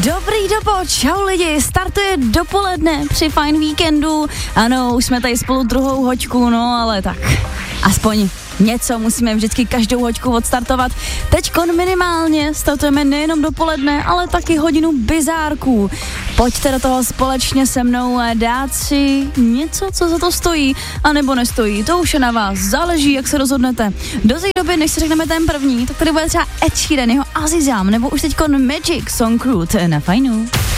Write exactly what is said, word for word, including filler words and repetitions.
Dobrý dobo, čau lidi, startuje dopoledne při Fajn víkendu. Ano, už jsme tady spolu druhou hoďku, no ale tak, aspoň něco musíme vždycky každou hoďku odstartovat. Teďkon minimálně startujeme nejenom dopoledne, ale taky hodinu bizárků. Pojďte do toho společně se mnou a dát si něco, co za to stojí, anebo nestojí. To už je na vás, záleží, jak se rozhodnete. Do té doby, než si řekneme ten první, tak tady bude třeba Ed Sheeran, jeho Azizam, nebo už teďkon Magic Song Crew na Fajnu.